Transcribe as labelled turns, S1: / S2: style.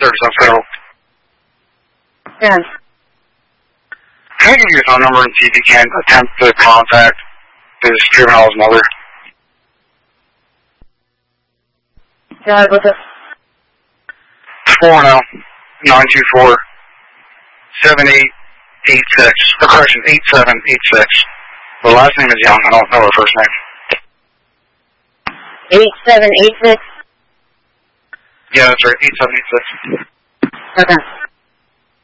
S1: 37 Federal.
S2: Yes.
S1: Can I give you a phone number and see if you can attempt to contact this juvenile's mother?
S2: Yeah, what's it?
S1: 410-924-7886. Or correction, 8786. The last name is Young. I don't know her first name.
S2: 8786?
S1: Yeah, that's right. 8786.
S2: Okay.